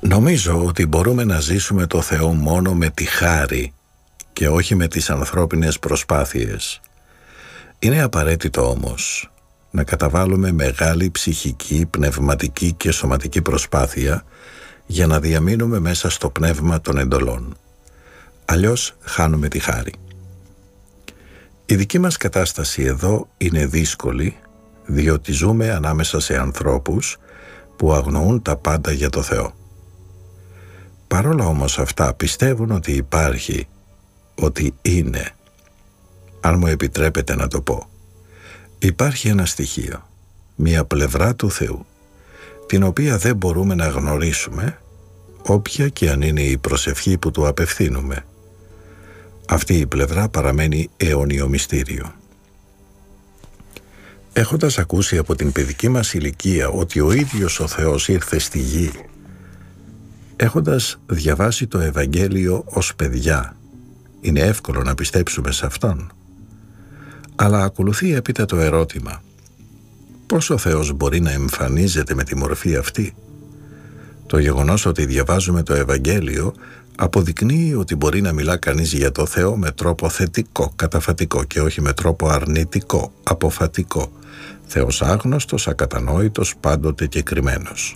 Νομίζω ότι μπορούμε να ζήσουμε το Θεό μόνο με τη χάρη και όχι με τις ανθρώπινες προσπάθειες. Είναι απαραίτητο όμως να καταβάλουμε μεγάλη ψυχική, πνευματική και σωματική προσπάθεια για να διαμείνουμε μέσα στο πνεύμα των εντολών. Αλλιώς χάνουμε τη χάρη. Η δική μας κατάσταση εδώ είναι δύσκολη, διότι ζούμε ανάμεσα σε ανθρώπους που αγνοούν τα πάντα για το Θεό. Παρόλα όμως αυτά πιστεύουν ότι υπάρχει, ότι είναι. Αν μου επιτρέπετε να το πω, υπάρχει ένα στοιχείο, μια πλευρά του Θεού, την οποία δεν μπορούμε να γνωρίσουμε, όποια και αν είναι η προσευχή που του απευθύνουμε. Αυτή η πλευρά παραμένει αιώνιο μυστήριο. Έχοντας ακούσει από την παιδική μας ηλικία ότι ο ίδιος ο Θεός ήρθε στη γη, έχοντας διαβάσει το Ευαγγέλιο ως παιδιά, είναι εύκολο να πιστέψουμε σε Αυτόν. Αλλά ακολουθεί έπειτα το ερώτημα, πώς ο Θεός μπορεί να εμφανίζεται με τη μορφή αυτή? Το γεγονός ότι διαβάζουμε το Ευαγγέλιο αποδεικνύει ότι μπορεί να μιλά κανείς για το Θεό με τρόπο θετικό, καταφατικό και όχι με τρόπο αρνητικό, αποφατικό. Θεός άγνωστος, ακατανόητος, πάντοτε κεκριμμένος.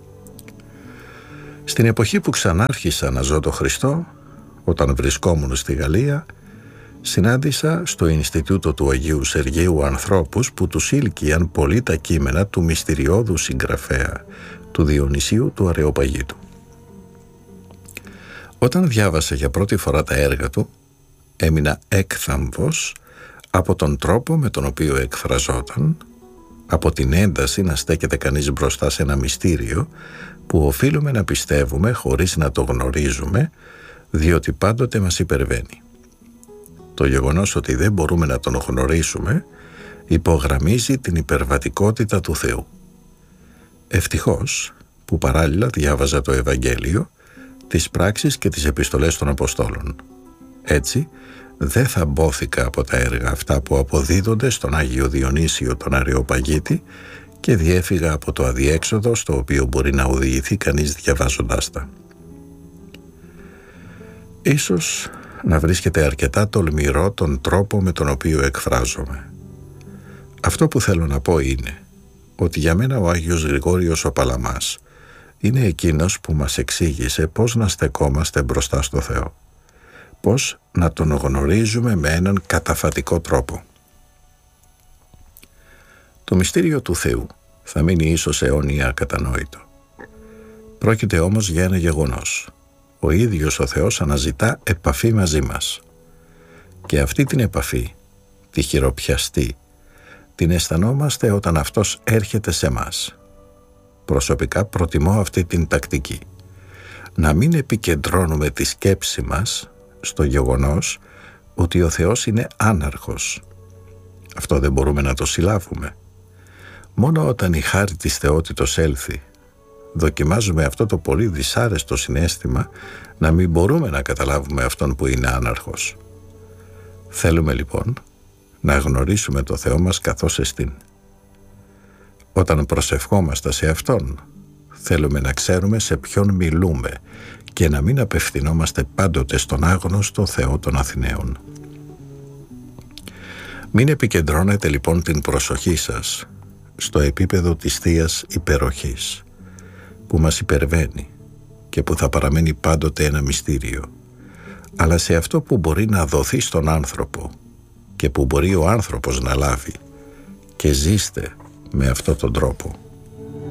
Στην εποχή που ξανάρχισα να ζω το Χριστό, όταν βρισκόμουν στη Γαλλία, συνάντησα στο Ινστιτούτο του Αγίου Σεργίου ανθρώπους που τους ήλκιαν πολύ τα κείμενα του μυστηριώδου συγγραφέα, του Διονυσίου του Αρεοπαγίτου. Όταν διάβασα για πρώτη φορά τα έργα του, έμεινα έκθαμβος από τον τρόπο με τον οποίο εκφραζόταν, από την ένταση να στέκεται κανείς μπροστά σε ένα μυστήριο που οφείλουμε να πιστεύουμε χωρίς να το γνωρίζουμε, διότι πάντοτε μας υπερβαίνει. Το γεγονός ότι δεν μπορούμε να τον γνωρίσουμε υπογραμμίζει την υπερβατικότητα του Θεού. Ευτυχώς που παράλληλα διάβαζα το Ευαγγέλιο, τις πράξεις και τις επιστολές των Αποστόλων. Έτσι δεν θα μπόθηκα από τα έργα αυτά που αποδίδονται στον Άγιο Διονύσιο τον Αρεοπαγίτη και διέφυγα από το αδιέξοδο στο οποίο μπορεί να οδηγηθεί κανείς διαβάζοντάς τα. Ίσως να βρίσκεται αρκετά τολμηρό τον τρόπο με τον οποίο εκφράζομαι. Αυτό που θέλω να πω είναι ότι για μένα ο Άγιος Γρηγόριος ο Παλαμάς είναι εκείνος που μας εξήγησε πώς να στεκόμαστε μπροστά στο Θεό, πώς να τον γνωρίζουμε με έναν καταφατικό τρόπο. Το μυστήριο του Θεού θα μείνει ίσως αιώνια ακατανόητο. Πρόκειται όμως για ένα γεγονός. Ο ίδιος ο Θεός αναζητά επαφή μαζί μας. Και αυτή την επαφή, τη χειροπιαστή, την αισθανόμαστε όταν Αυτός έρχεται σε μας. Προσωπικά προτιμώ αυτή την τακτική. Να μην επικεντρώνουμε τη σκέψη μας στο γεγονός ότι ο Θεός είναι άναρχος. Αυτό δεν μπορούμε να το συλλάβουμε. Μόνο όταν η χάρη της θεότητος έλθει, δοκιμάζουμε αυτό το πολύ δυσάρεστο συναίσθημα να μην μπορούμε να καταλάβουμε αυτόν που είναι άναρχος. Θέλουμε λοιπόν να γνωρίσουμε το Θεό μας καθώς εστίν. Όταν προσευχόμαστε σε Αυτόν, θέλουμε να ξέρουμε σε ποιον μιλούμε και να μην απευθυνόμαστε πάντοτε στον άγνωστο Θεό των Αθηναίων. Μην επικεντρώνετε λοιπόν την προσοχή σας στο επίπεδο της θείας υπεροχής, που μας υπερβαίνει και που θα παραμένει πάντοτε ένα μυστήριο, αλλά σε αυτό που μπορεί να δοθεί στον άνθρωπο και που μπορεί ο άνθρωπος να λάβει, και ζήστε με αυτόν τον τρόπο.